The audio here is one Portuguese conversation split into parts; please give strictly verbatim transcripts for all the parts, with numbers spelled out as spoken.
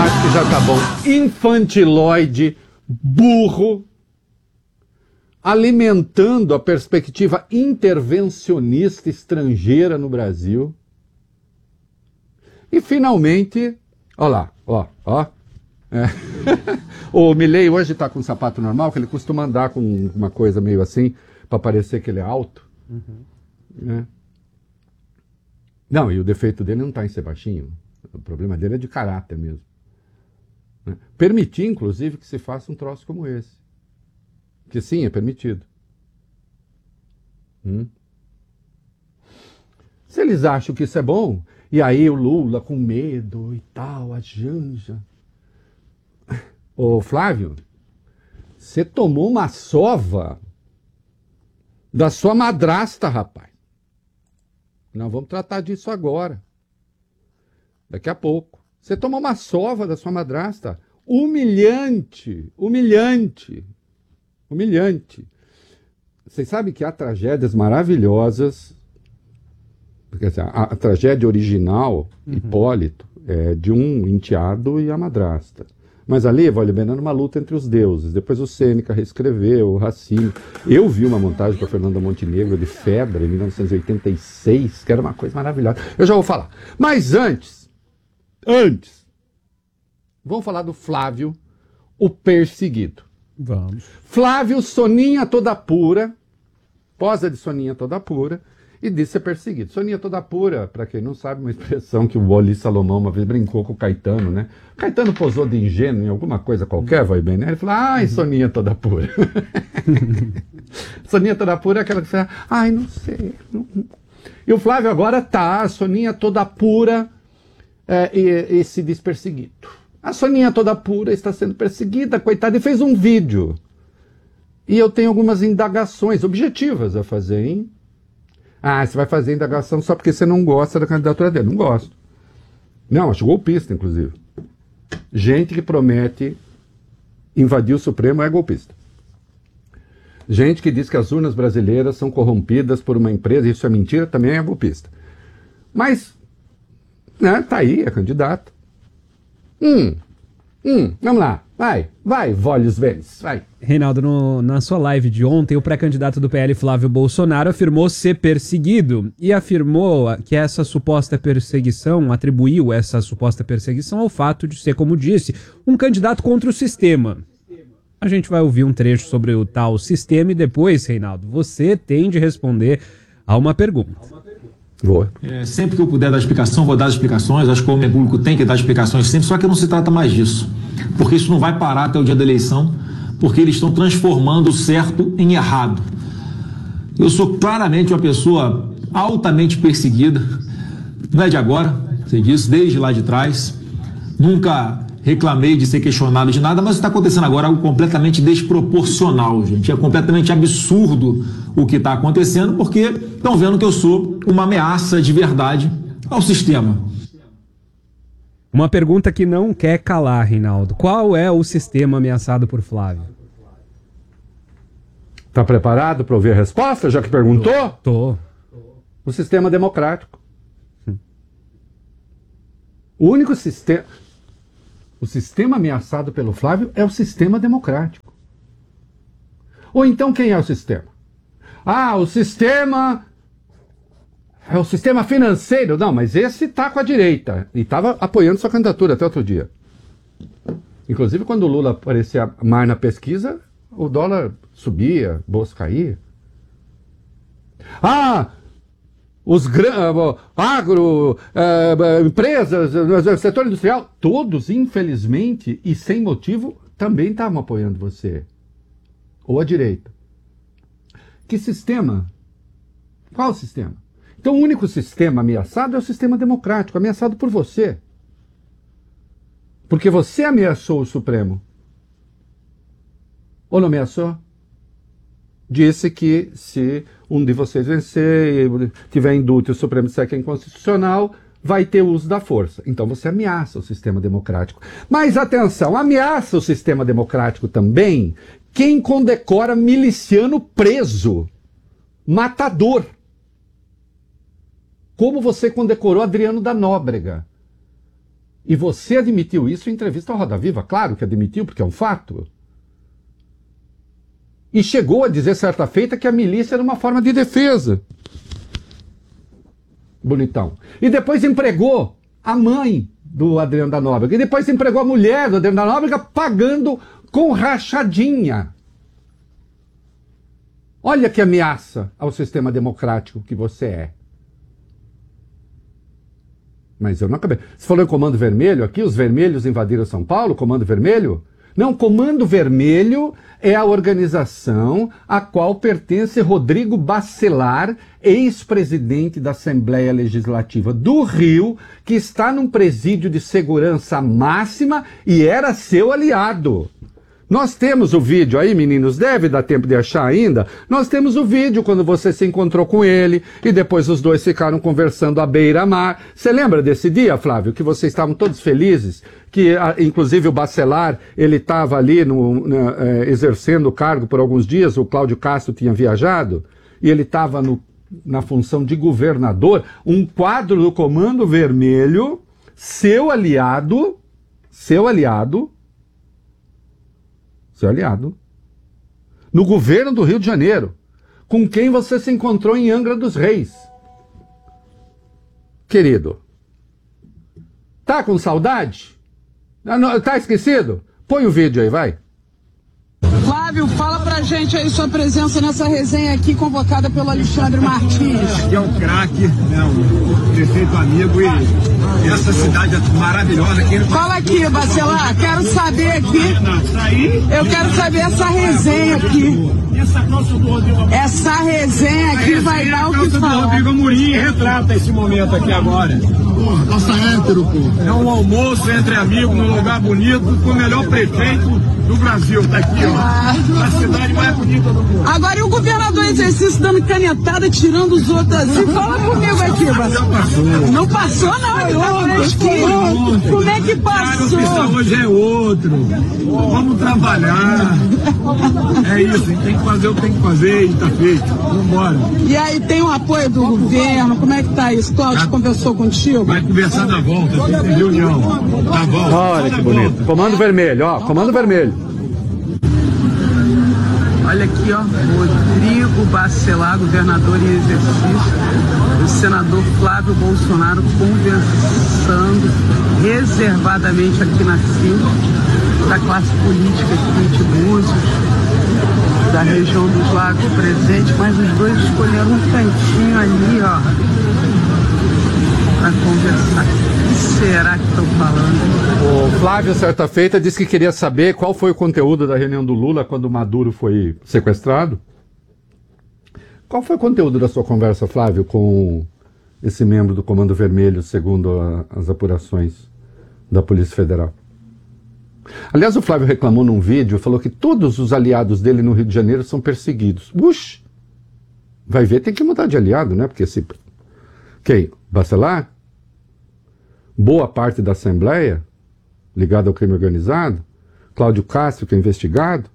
acho que já tá bom. Infantiloide, burro, alimentando a perspectiva intervencionista estrangeira no Brasil. E finalmente, ó lá, ó, ó. É. O Milei hoje está com um sapato normal, que ele costuma andar com uma coisa meio assim, para parecer que ele é alto. Uhum. Né? Não, e o defeito dele não está em ser baixinho. O problema dele é de caráter mesmo. Né? Permitir, inclusive, que se faça um troço como esse. Que sim, é permitido. Hum? Se eles acham que isso é bom, e aí o Lula com medo e tal, a Janja... Ô Flávio, você tomou uma sova da sua madrasta, rapaz. Nós vamos tratar disso agora. Daqui a pouco. Você tomou uma sova da sua madrasta. Humilhante, humilhante, humilhante. Vocês sabem que há tragédias maravilhosas. Porque assim, a, a tragédia original, uhum. Hipólito, é de um enteado e a madrasta. Mas ali, vale bem, era uma luta entre os deuses. Depois o Sêneca reescreveu, o Racine. Eu vi uma montagem com a Fernanda Montenegro de Fedra, em mil novecentos e oitenta e seis, que era uma coisa maravilhosa. Eu já vou falar. Mas antes, antes, vamos falar do Flávio, o perseguido. Vamos. Flávio, Soninha toda pura, posa de Soninha toda pura, e disse ser perseguido. Soninha toda pura, para quem não sabe, uma expressão que o Wally Salomão uma vez brincou com o Caetano, né? O Caetano posou de ingênuo em alguma coisa qualquer, vai bem, né? Ele falou, ai, Soninha toda pura. Soninha toda pura é aquela que fala, ai, não sei. Não... E o Flávio agora tá, a Soninha toda pura é, e, e se diz perseguido. A Soninha toda pura está sendo perseguida, coitada, e fez um vídeo. E eu tenho algumas indagações objetivas a fazer, hein? Ah, você vai fazer indagação só porque você não gosta da candidatura dele. Não gosto. Não, acho golpista, inclusive. Gente que promete invadir o Supremo é golpista. Gente que diz que as urnas brasileiras são corrompidas por uma empresa, isso é mentira, também é golpista. Mas, né, tá aí, é candidato. Hum, hum, vamos lá. Vai, vai, Volhos Vênis, vai. Reinaldo, no, na sua live de ontem, o pré-candidato do P L, Flávio Bolsonaro, afirmou ser perseguido e afirmou que essa suposta perseguição, atribuiu essa suposta perseguição ao fato de ser, como disse, um candidato contra o sistema. A gente vai ouvir um trecho sobre o tal sistema e depois, Reinaldo, você tem de responder a uma pergunta. Vou. É, sempre que eu puder dar explicação, vou dar as explicações. Acho que o homem público tem que dar explicações sempre, só que não se trata mais disso. Porque isso não vai parar até o dia da eleição, porque eles estão transformando o certo em errado. Eu sou claramente uma pessoa altamente perseguida, não é de agora, você disse, desde lá de trás. Nunca reclamei de ser questionado de nada, mas está acontecendo agora algo completamente desproporcional, gente. É completamente absurdo o que está acontecendo, porque estão vendo que eu sou uma ameaça de verdade ao sistema. Uma pergunta que não quer calar, Reinaldo. Qual é o sistema ameaçado por Flávio? Está preparado para ouvir a resposta, já que perguntou? Tô. O sistema democrático. Hum. O único sistema... O sistema ameaçado pelo Flávio é o sistema democrático. Ou então quem é o sistema? Ah, o sistema... É o sistema financeiro. Não, mas esse está com a direita. E estava apoiando sua candidatura até outro dia. Inclusive, quando o Lula aparecia mais na pesquisa, o dólar subia, a bolsa caía. Ah, os uh, agro, uh, empresas, uh, setor industrial, todos, infelizmente, e sem motivo, também estavam apoiando você. Ou a direita. Que sistema? Qual o sistema? Então, o único sistema ameaçado é o sistema democrático, ameaçado por você. Porque você ameaçou o Supremo. Ou não ameaçou? Disse que se um de vocês vencer e tiver indulto e o Supremo disser que é inconstitucional, vai ter uso da força. Então você ameaça o sistema democrático. Mas atenção, ameaça o sistema democrático também quem condecora miliciano preso, matador. Como você condecorou Adriano da Nóbrega. E você admitiu isso em entrevista ao Roda Viva, claro que admitiu, porque é um fato. E chegou a dizer certa feita que a milícia era uma forma de defesa. Bonitão. E depois empregou a mãe do Adriano da Nóbrega. E depois empregou a mulher do Adriano da Nóbrega pagando com rachadinha. Olha que ameaça ao sistema democrático que você é. Mas eu não acabei. Você falou em Comando Vermelho aqui? Os vermelhos invadiram São Paulo? Comando Vermelho? Não, Comando Vermelho é a organização a qual pertence Rodrigo Bacelar, ex-presidente da Assembleia Legislativa do Rio, que está num presídio de segurança máxima e era seu aliado. Nós temos o vídeo aí, meninos, deve dar tempo de achar ainda. Nós temos o vídeo quando você se encontrou com ele e depois os dois ficaram conversando à beira-mar. Você lembra desse dia, Flávio, que vocês estavam todos felizes? Que, inclusive, o Bacelar, ele estava ali no, no, é, exercendo o cargo por alguns dias, o Cláudio Castro tinha viajado, e ele estava na função de governador, um quadro do Comando Vermelho, seu aliado, seu aliado, seu aliado, no governo do Rio de Janeiro, com quem você se encontrou em Angra dos Reis. Querido, tá com saudade? Tá esquecido? Põe o vídeo aí, vai. Flávio, fala pra gente aí sua presença nessa resenha aqui convocada pelo Alexandre Martins. Aqui é um craque, né, um prefeito amigo e essa cidade é maravilhosa. Aqui fala aqui, Bacelar, quero saber aqui, eu quero saber essa resenha aqui. Essa resenha aqui vai dar o que falar. O Rodrigo Amorim retrata esse momento aqui agora. Porra, nossa hétero, pô. É um almoço entre amigos, num lugar bonito, com o melhor prefeito do Brasil. Tá aqui, ó. A cidade mais bonita do mundo. Agora, e o governador em exercício dando canetada, tirando os outros assim? Fala comigo aqui, Bacelar. Passou. Não passou, não. Ele tá fresquinho. Como é que passou? O hoje é outro. Vamos trabalhar. É isso, tem que fazer o que tem que fazer e tá feito. Vambora. E aí, tem o apoio do governo? Como é que tá isso? Cláudio conversou contigo? Vai conversar na volta, tem reunião. Tá bom. Olha que bonito. Comando Vermelho, ó. Comando Vermelho. Olha aqui, ó. Rodrigo Bacelar, governador em exercício. O senador Flávio Bolsonaro conversando reservadamente aqui na fila da classe política aqui de Búzios, da região dos Lagos presente, mas os dois escolheram um cantinho ali, ó, para conversar. O que será que estão falando? O Flávio, certa feita, disse que queria saber qual foi o conteúdo da reunião do Lula quando o Maduro foi sequestrado. Qual foi o conteúdo da sua conversa, Flávio, com esse membro do Comando Vermelho, segundo a, as apurações da Polícia Federal? Aliás, o Flávio reclamou num vídeo, falou que todos os aliados dele no Rio de Janeiro são perseguidos. Puxa, vai ver, tem que mudar de aliado, né? Porque se... Quem? Bacelar? Boa parte da Assembleia, ligada ao crime organizado? Cláudio Castro, que é investigado?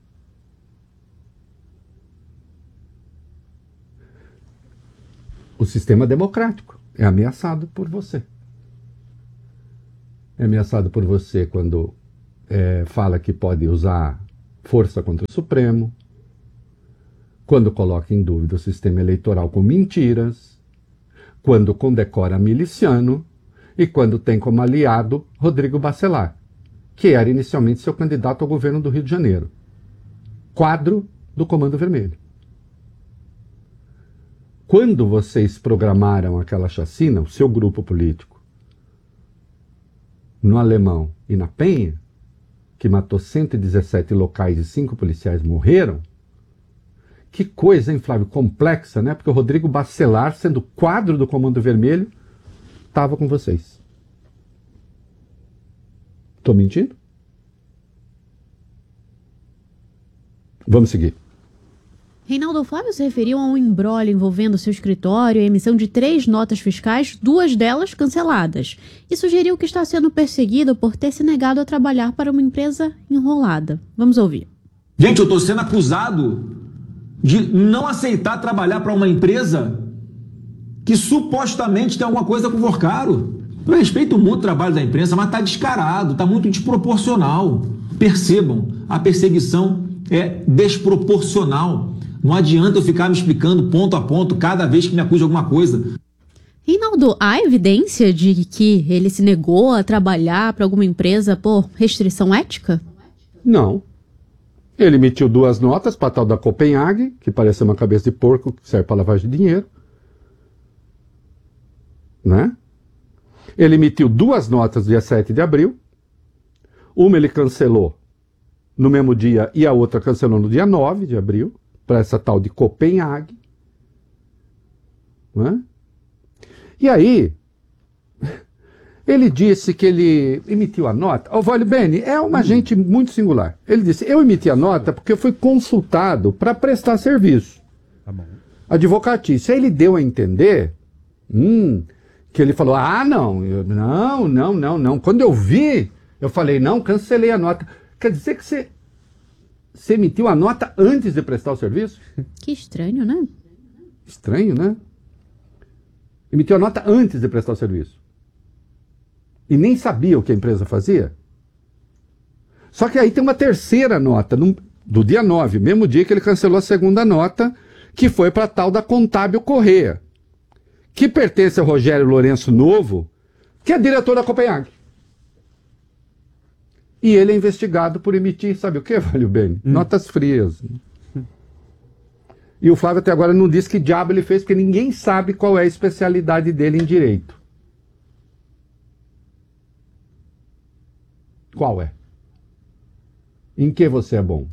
O sistema democrático é ameaçado por você. É ameaçado por você quando é, fala que pode usar força contra o Supremo, quando coloca em dúvida o sistema eleitoral com mentiras, quando condecora miliciano e quando tem como aliado Rodrigo Bacelar, que era inicialmente seu candidato ao governo do Rio de Janeiro. Quadro do Comando Vermelho. Quando vocês programaram aquela chacina, o seu grupo político, no Alemão e na Penha, que matou cento e dezessete locais e cinco policiais morreram, que coisa, hein, Flávio? Complexa, né? Porque o Rodrigo Bacelar, sendo quadro do Comando Vermelho, estava com vocês. Estou mentindo? Vamos seguir. Reinaldo, Flávio se referiu a um imbróglio envolvendo seu escritório e a emissão de três notas fiscais, duas delas canceladas, e sugeriu que está sendo perseguido por ter se negado a trabalhar para uma empresa enrolada. Vamos ouvir. Gente, eu estou sendo acusado de não aceitar trabalhar para uma empresa que supostamente tem alguma coisa com o Vorcaro. Eu respeito muito o trabalho da imprensa, mas está descarado, está muito desproporcional. Percebam, a perseguição é desproporcional. Não adianta eu ficar me explicando ponto a ponto cada vez que me acusa de alguma coisa. Reinaldo, há evidência de que ele se negou a trabalhar para alguma empresa por restrição ética? Não. Ele emitiu duas notas para a tal da Copenhague, que parece uma cabeça de porco que serve para lavagem de dinheiro. Né? Ele emitiu duas notas dia sete de abril. Uma ele cancelou no mesmo dia e a outra cancelou no dia nove de abril, para essa tal de Copenhague. Né? E aí, ele disse que ele emitiu a nota. O Vale Bene é uma gente muito singular. Ele disse, eu emiti a nota porque eu fui consultado para prestar serviço. Tá bom. Advocatícia. Aí ele deu a entender hum, que ele falou, ah, não, eu, não, não, não, não. Quando eu vi, eu falei, não, cancelei a nota. Quer dizer que você, você emitiu a nota antes de prestar o serviço? Que estranho, né? Estranho, né? Emitiu a nota antes de prestar o serviço. E nem sabia o que a empresa fazia. Só que aí tem uma terceira nota, no, do dia nove, mesmo dia que ele cancelou a segunda nota, que foi para a tal da Contábil Correia, que pertence ao Rogério Lourenço Novo, que é diretor da Copenhague. E ele é investigado por emitir, sabe o que, Valeu Bem? Hum. Notas frias. E o Flávio até agora não disse que diabo ele fez, porque ninguém sabe qual é a especialidade dele em direito. Qual é? Em que você é bom?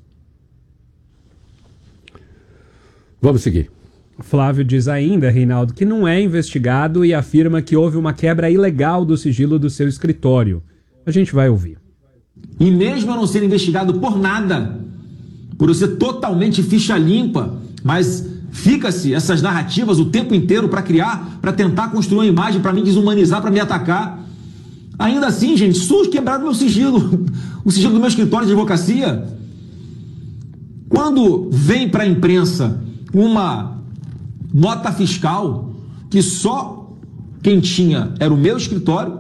Vamos seguir. Flávio diz ainda, Reinaldo, que não é investigado e afirma que houve uma quebra ilegal do sigilo do seu escritório. A gente vai ouvir. E mesmo eu não ser investigado por nada, por eu ser totalmente ficha limpa, mas fica-se essas narrativas o tempo inteiro para criar, para tentar construir uma imagem, para me desumanizar, para me atacar. Ainda assim, gente, sujo quebrado meu sigilo, o sigilo do meu escritório de advocacia. Quando vem para a imprensa uma nota fiscal que só quem tinha era o meu escritório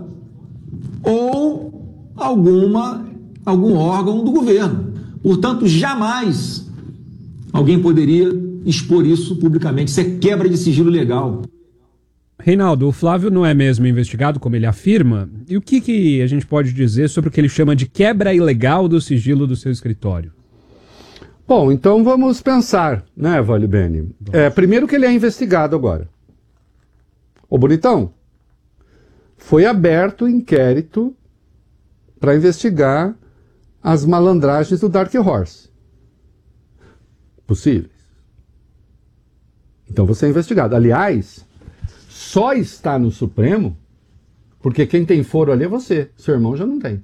ou alguma, algum órgão do governo. Portanto, jamais alguém poderia expor isso publicamente. Isso é quebra de sigilo legal. Reinaldo, o Flávio não é mesmo investigado, como ele afirma? E o que, que a gente pode dizer sobre o que ele chama de quebra ilegal do sigilo do seu escritório? Bom, então vamos pensar, né, Vale Bene? É, primeiro que ele é investigado agora. Ô, bonitão, foi aberto o inquérito para investigar as malandragens do Dark Horse. Possíveis. Então você é investigado. Aliás, só está no Supremo porque quem tem foro ali é você. Seu irmão já não tem.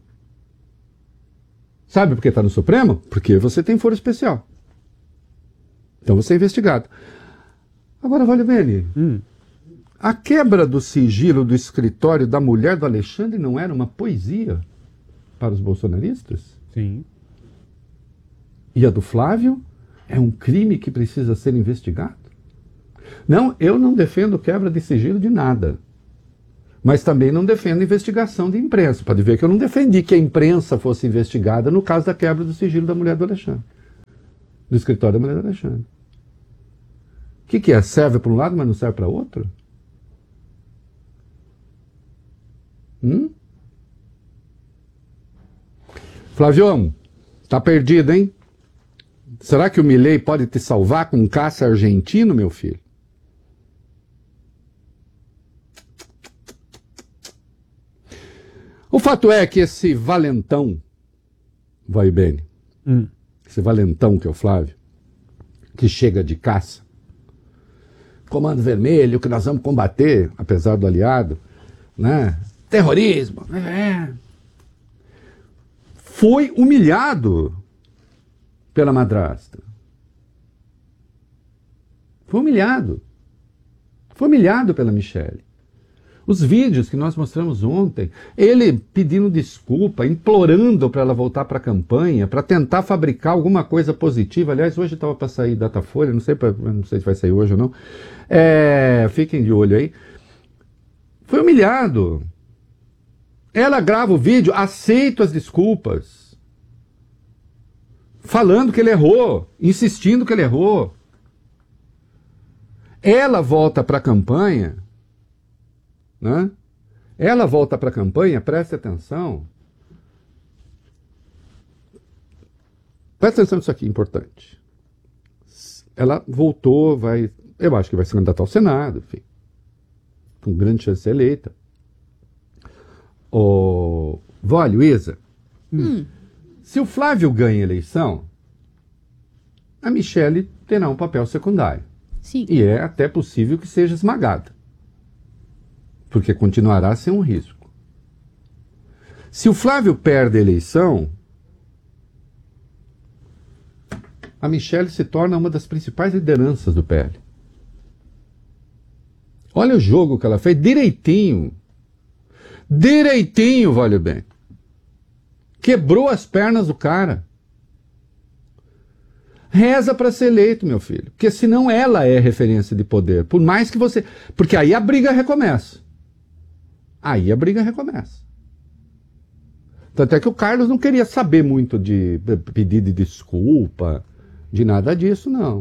Sabe por que está no Supremo? Porque você tem foro especial. Então você é investigado. Agora, Vale Bene, hum. a quebra do sigilo do escritório da mulher do Alexandre não era uma poesia para os bolsonaristas? Sim. E a do Flávio é um crime que precisa ser investigado? Não, eu não defendo quebra de sigilo de nada. Mas também não defendo investigação de imprensa. Pode ver que eu não defendi que a imprensa fosse investigada no caso da quebra do sigilo da mulher do Alexandre. Do escritório da mulher do Alexandre. O que, que é? Serve para um lado, mas não serve para outro? Hum? Flavião, tá perdido, hein? Será que o Milei pode te salvar com um caça argentino, meu filho? O fato é que esse valentão, vai bem, hum. esse valentão que é o Flávio, que chega de caça, Comando Vermelho, que nós vamos combater, apesar do aliado, né? Terrorismo, é. foi humilhado pela madrasta. Foi humilhado. Foi humilhado pela Michelle. Os vídeos que nós mostramos ontem, ele pedindo desculpa, implorando para ela voltar para a campanha, para tentar fabricar alguma coisa positiva. Aliás, hoje estava para sair Datafolha, não sei, pra, não sei se vai sair hoje ou não. É, fiquem de olho aí. Foi humilhado. Ela grava o vídeo, aceita as desculpas. Falando que ele errou, insistindo que ele errou. Ela volta para a campanha, né? Ela volta para a campanha, preste atenção. Presta atenção nisso aqui, importante. Ela voltou, vai, eu acho que vai se candidatar ao Senado, enfim, com grande chance de ser eleita. Ô, vó Luísa, Hum. se o Flávio ganha a eleição, a Michele terá um papel secundário. Sim. E é até possível que seja esmagada, porque continuará a ser um risco. Se o Flávio perde a eleição, a Michele se torna uma das principais lideranças do P L. Olha o jogo que ela fez, direitinho. Direitinho, vale bem. Quebrou as pernas do cara. Reza para ser eleito, meu filho. Porque senão ela é referência de poder. Por mais que você... Porque aí a briga recomeça. Aí a briga recomeça. Tanto é que o Carlos não queria saber muito de pedido de desculpa, de nada disso, não.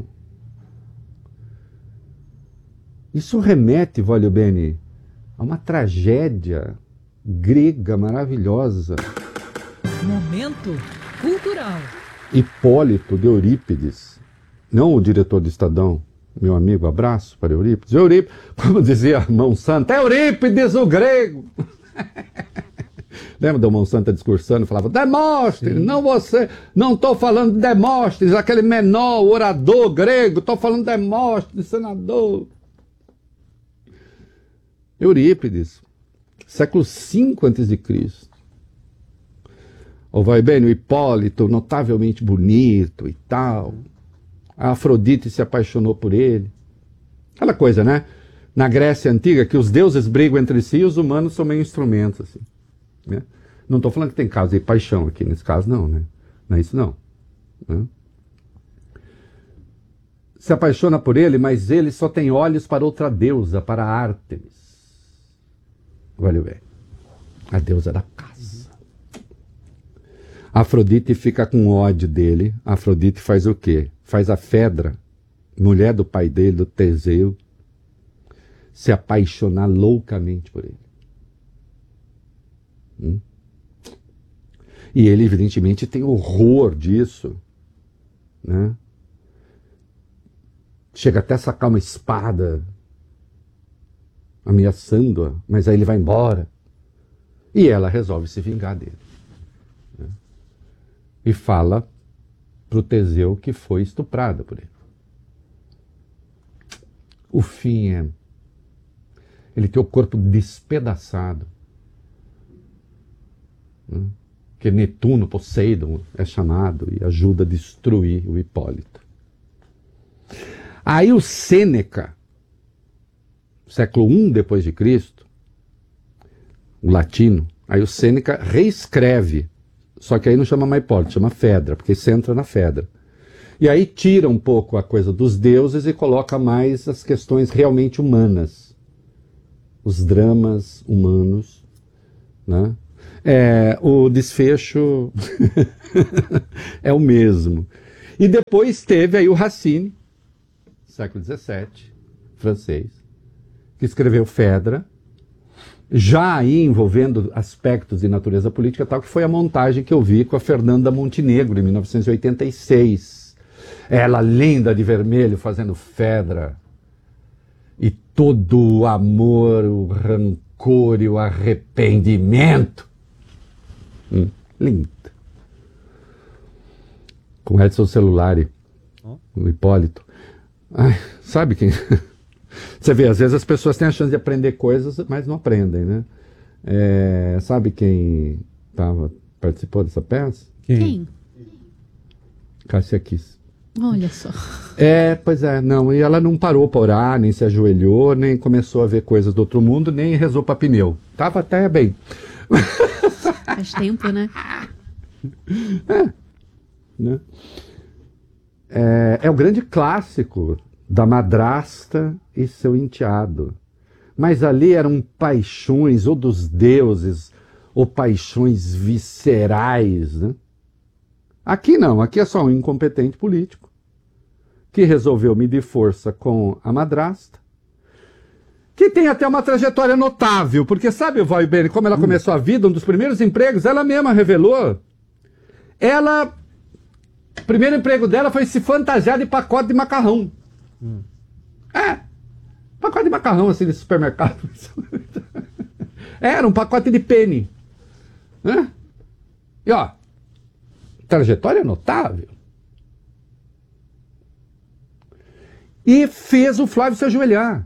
Isso remete, Voglio Bene, a uma tragédia grega maravilhosa. Momento cultural. Hipólito de Eurípides, não o diretor do Estadão, meu amigo, abraço para Eurípides. Eurípides, como dizia a Mão Santa, é Eurípides o grego. Lembra da Mão Santa discursando? Falava, Demóstenes, não você, não estou falando de Demóstenes, aquele menor orador grego, estou falando de Demóstenes, senador. Eurípides, século cinco antes de Cristo. Ou vai bem, o Hipólito, notavelmente bonito e tal. A Afrodite se apaixonou por ele. Aquela coisa, né? Na Grécia Antiga, que os deuses brigam entre si e os humanos são meio instrumentos, assim. Né? Não estou falando que tem caso de paixão aqui, nesse caso não, né? Não é isso não. Né? Se apaixona por ele, mas ele só tem olhos para outra deusa, para Ártemis. Olha bem, a deusa da caça. Afrodite fica com ódio dele. Afrodite faz o quê? Faz a Fedra, mulher do pai dele, do Teseu, se apaixonar loucamente por ele. Hum? E ele, evidentemente, tem horror disso. Né? Chega até a sacar uma espada, ameaçando-a, mas aí ele vai embora. E ela resolve se vingar dele. Né? E fala para o Teseu que foi estuprada por ele. O fim é... ele tem o corpo despedaçado. Né? Que Netuno, Poseidon, é chamado e ajuda a destruir o Hipólito. Aí o Sêneca, século um depois de Cristo, o latino, aí o Sêneca reescreve, só que aí não chama mais Hipólito, chama Fedra, porque você entra na Fedra. E aí tira um pouco a coisa dos deuses e coloca mais as questões realmente humanas, os dramas humanos, né? É, o desfecho é o mesmo. E depois teve aí o Racine, século dezessete, francês, que escreveu Fedra, já aí envolvendo aspectos de natureza política, tal que foi a montagem que eu vi com a Fernanda Montenegro, em mil novecentos e oitenta e seis. Ela linda de vermelho, fazendo Fedra. E todo o amor, o rancor e o arrependimento. Hum, lindo. Com Edson Celulari, o Hipólito. Ai, sabe quem... Você vê, às vezes as pessoas têm a chance de aprender coisas, mas não aprendem, né? É, sabe quem tava, participou dessa peça? Quem? Quem? Cássia Kiss. Olha só. É, pois é, não, e ela não parou para orar, nem se ajoelhou, nem começou a ver coisas do outro mundo, nem rezou para pneu. Tava até bem. Faz tempo, né? É, né? É, é o grande clássico da madrasta e seu enteado. mas ali eram paixões ou dos deuses, ou paixões viscerais, né? Aqui não, aqui é só um incompetente político que resolveu medir força com a madrasta, que tem até uma trajetória notável, porque sabe, Val Bene, como ela começou a vida, um dos primeiros empregos, ela mesma revelou, ela, o primeiro emprego dela foi se fantasiar de pacote de macarrão. Hum. É, pacote de macarrão, assim, de supermercado. Era um pacote de penne. Né? E ó, trajetória notável. E fez o Flávio se ajoelhar.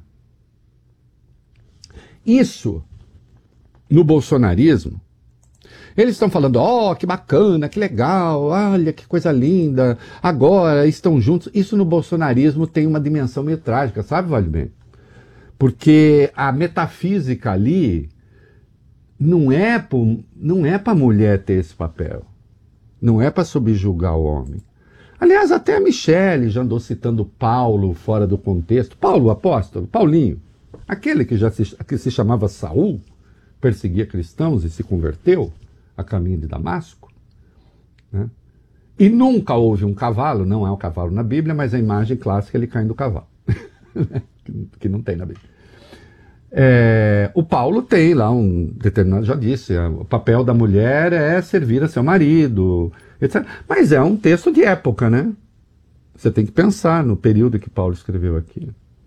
Isso, no bolsonarismo, eles estão falando, ó, oh, que bacana, que legal, olha, que coisa linda, agora estão juntos. Isso no bolsonarismo tem uma dimensão meio trágica, sabe, Valdemir? Porque a metafísica ali não é pro, não é para a mulher ter esse papel, não é para subjugar o homem. Aliás, até a Michele já andou citando Paulo fora do contexto. Paulo, o apóstolo, Paulinho, aquele que já se, que se chamava Saul, perseguia cristãos e se converteu a caminho de Damasco. Né? E nunca houve um cavalo, não há um cavalo na Bíblia, mas a imagem clássica ele caindo do cavalo, que não tem na Bíblia. É, o Paulo tem lá um determinado, já disse, o papel da mulher é servir a seu marido, etcétera. Mas é um texto de época, né? Você tem que pensar no período que Paulo escreveu aqui.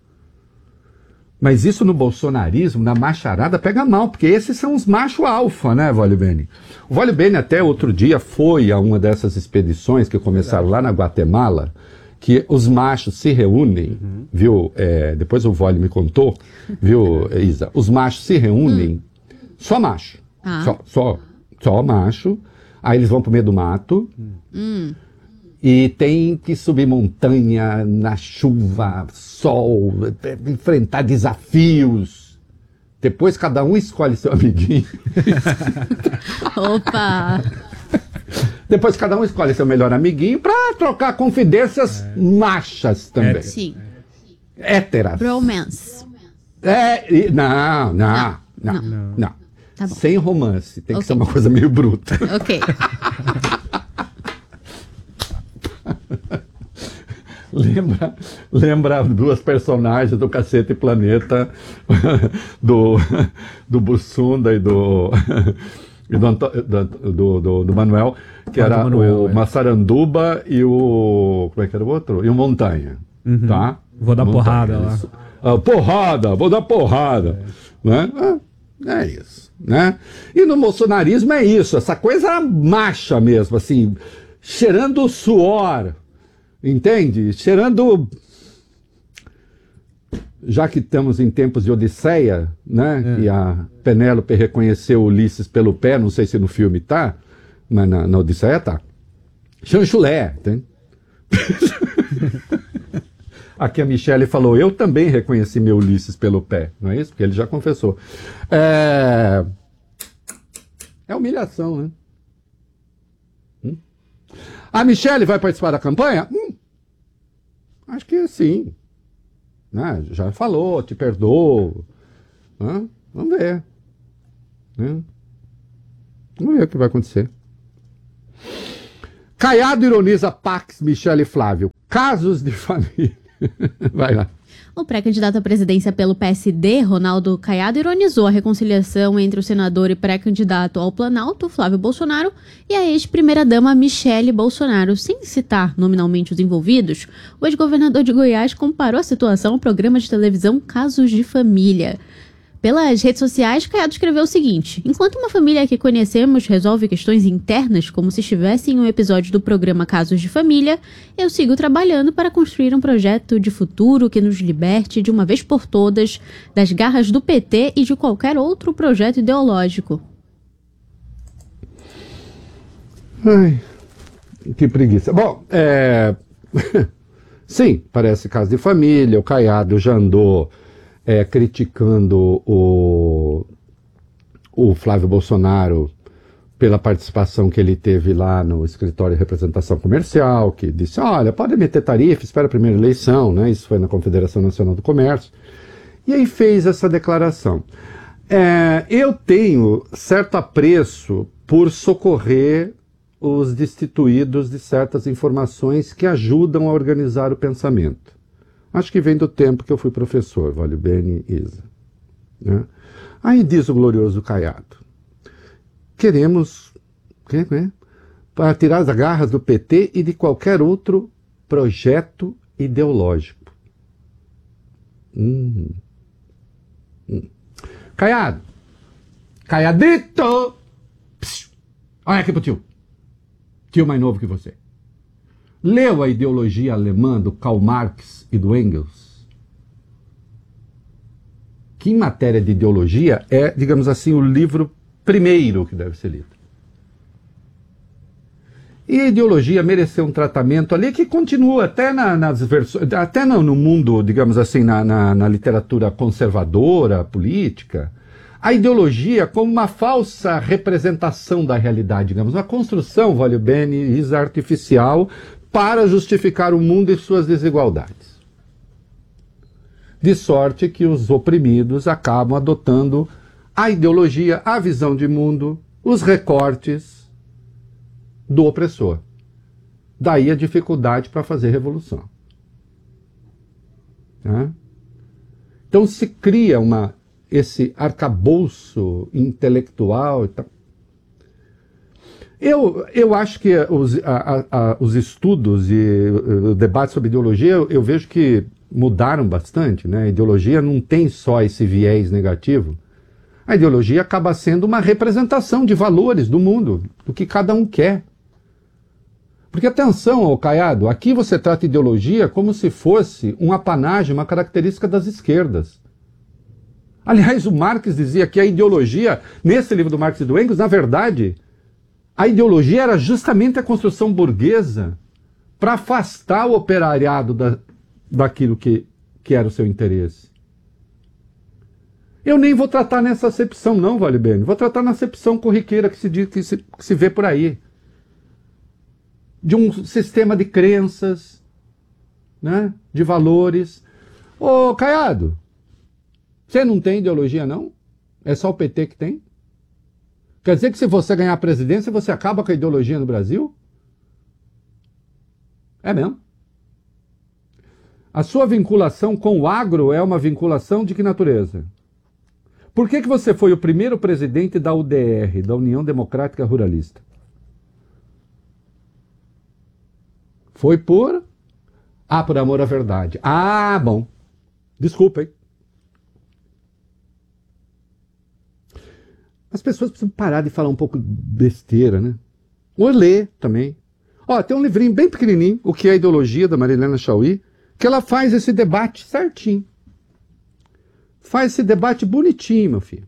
Mas isso no bolsonarismo, na macharada, pega mal, porque esses são os machos alfa, né, Vale Bene? O Vale Bene até outro dia foi a uma dessas expedições que começaram lá na Guatemala, que os machos se reúnem, uhum. viu? É, depois o Vale me contou, viu, Isa? Os machos se reúnem, uhum. só macho, ah. só, só, só macho, aí eles vão pro meio do mato, uhum. e tem que subir montanha, na chuva, sol, enfrentar desafios. Depois cada um escolhe seu amiguinho. Opa! Depois cada um escolhe seu melhor amiguinho para trocar confidências é. machas também. Sim. Héteras. Romance. É, e, não, não, não, não. não. não. Tá bom. Sem romance. Tem okay. que ser uma coisa meio bruta. Ok. Lembra, lembra duas personagens do Cacete e Planeta, do, do Bussunda e do, e do, do, do, do, do Manuel, que ah, era Manuel, o é. Massaranduba e o... como é que era o outro? E o Montanha, uhum. tá? Vou dar Montanha, porrada lá. Ah, porrada, vou dar porrada. É. Né? Ah, é isso, né? E no bolsonarismo é isso, essa coisa macha mesmo, assim, cheirando suor, entende? Cheirando... Já que estamos em tempos de Odisseia, né? É. E a Penélope reconheceu Ulisses pelo pé, não sei se no filme tá, mas na, na Odisseia tá. Chanchulé, tem? Aqui a Michele falou, eu também reconheci meu Ulisses pelo pé, não é isso? Porque ele já confessou. É, é humilhação, né? Hum? A Michele vai participar da campanha? Hum. Acho que sim. Né? Já falou, te perdoo. Hã? Vamos ver. Né? Vamos ver o que vai acontecer. Caiado ironiza Pax, Michele e Flávio. Casos de família. Vai lá. O pré-candidato à presidência pelo P S D, Ronaldo Caiado, ironizou a reconciliação entre o senador e pré-candidato ao Planalto, Flávio Bolsonaro, e a ex-primeira-dama Michele Bolsonaro. Sem citar nominalmente os envolvidos, o ex-governador de Goiás comparou a situação ao programa de televisão Casos de Família. Pelas redes sociais, Caiado escreveu o seguinte: enquanto uma família que conhecemos resolve questões internas como se estivesse em um episódio do programa Casos de Família, eu sigo trabalhando para construir um projeto de futuro que nos liberte de uma vez por todas das garras do P T e de qualquer outro projeto ideológico. Ai, que preguiça. Bom, é... sim, parece caso de família. O Caiado já andou É, criticando o, o Flávio Bolsonaro pela participação que ele teve lá no escritório de representação comercial, que disse, olha, pode meter tarifa, espera a primeira eleição, né? Isso foi na Confederação Nacional do Comércio. E aí fez essa declaração. É, eu tenho certo apreço por socorrer os destituídos de certas informações que ajudam a organizar o pensamento. Acho que vem do tempo que eu fui professor, Valio Bene e Isa. Né? Aí diz o glorioso Caiado, queremos que, né, para tirar as garras do P T e de qualquer outro projeto ideológico. Hum. Hum. Caiado, Caiadito, Psiu. Olha aqui pro tio, tio mais novo que você. Leu a ideologia alemã do Karl Marx e do Engels? Que em matéria de ideologia é, digamos assim, o livro primeiro que deve ser lido. E a ideologia mereceu um tratamento ali que continua até na, nas versões, até no, no mundo, digamos assim, na, na, na literatura conservadora, política, a ideologia como uma falsa representação da realidade, digamos, uma construção, Valio Bene, Isa, artificial, para justificar o mundo e suas desigualdades. De sorte que os oprimidos acabam adotando a ideologia, a visão de mundo, os recortes do opressor. Daí a dificuldade para fazer revolução. Tá? Então se cria uma, esse arcabouço intelectual e tal. Eu, eu acho que os, a, a, os estudos e o debate sobre ideologia, eu, eu vejo que mudaram bastante, né? A ideologia não tem só esse viés negativo. A ideologia acaba sendo uma representação de valores do mundo, do que cada um quer. Porque, atenção, ô Caiado, aqui você trata ideologia como se fosse um apanágio, uma característica das esquerdas. Aliás, o Marx dizia que a ideologia, nesse livro do Marx e do Engels, na verdade, a ideologia era justamente a construção burguesa para afastar o operariado da, daquilo que, que era o seu interesse. Eu nem vou tratar nessa acepção não, Valio Bene. Vou tratar na acepção corriqueira que se, diz, que se, que se vê por aí. De um sistema de crenças, né? De valores. Ô, Caiado, você não tem ideologia, não? É só o P T que tem? Quer dizer que se você ganhar a presidência, você acaba com a ideologia no Brasil? É mesmo. A sua vinculação com o agro é uma vinculação de que natureza? Por que que você foi o primeiro presidente da U D R, da União Democrática Ruralista? Foi por... Ah, por amor à verdade. Ah, bom. Desculpa, hein? As pessoas precisam parar de falar um pouco besteira, né? Ou ler também. Ó, tem um livrinho bem pequenininho, O que é a Ideologia, da Marilena Chauí, que ela faz esse debate certinho. Faz esse debate bonitinho, meu filho.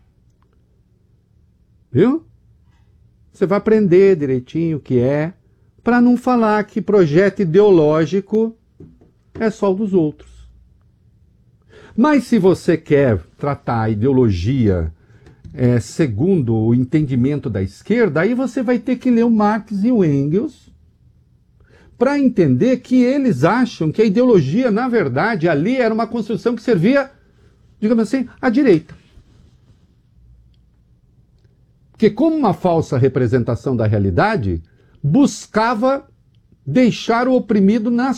Viu? Você vai aprender direitinho o que é, para não falar que projeto ideológico é só o dos outros. Mas se você quer tratar a ideologia É, segundo o entendimento da esquerda, aí você vai ter que ler o Marx e o Engels para entender que eles acham que a ideologia, na verdade, ali era uma construção que servia, digamos assim, à direita. Que, como uma falsa representação da realidade, buscava deixar o oprimido na